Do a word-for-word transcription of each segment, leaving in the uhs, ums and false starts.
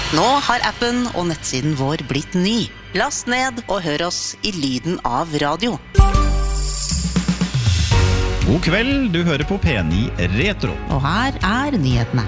Nå har appen og nettsiden vår blitt ny. Last ned og hør oss i lyden av radio. God kveld, du hører på P ni Retro. Og her er nyhetene.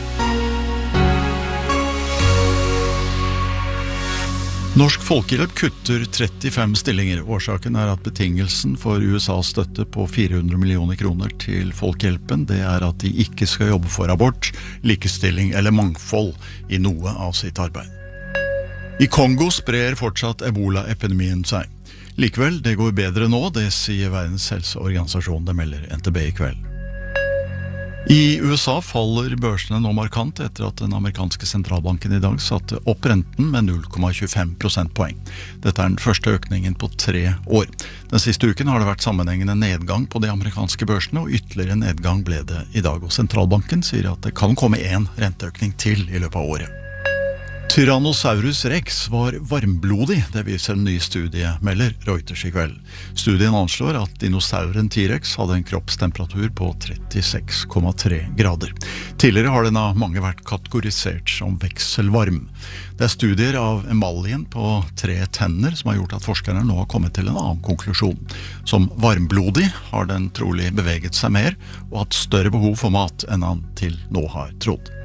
Norsk Folkehjelp kutter trettifem stillinger. Årsaken er at betingelsen for U S A's støtte på fire hundre millioner kroner til Folkehjelpen, det er at de ikke skal jobbe for abort, likestilling eller mangfold i noe av sitt arbeid. I Kongo sprer fortsatt Ebola-epidemien seg. Likevel, det går bedre nå, det sier Verdens helseorganisasjon, det melder N T B i kveld. I U S A faller børsene nå markant etter at den amerikanske sentralbanken i dag satte opp renten med null komma tjuefem prosentpoeng. Dette er den første økningen på tre år. Den siste uken har det vært sammenhengende nedgang på de amerikanske børsene, og ytterligere nedgang ble det i dag. Og sentralbanken sier at det kan komme en renteøkning til i løpet av året. Tyrannosaurus rex var varmblodig, det viser en ny studie, melder Reuters i kveld. Studien anslår at dinosauren T-rex hadde en kroppstemperatur på trettiseks komma tre grader. Tidligere har den av mange vært kategorisert som vekselvarm. Det er studier av emaljen på tre tenner som har gjort at forskerne nå har kommet til en annen konklusjon. Som varmblodig har den trolig beveget seg mer og hatt større behov for mat enn han til nå har trodd.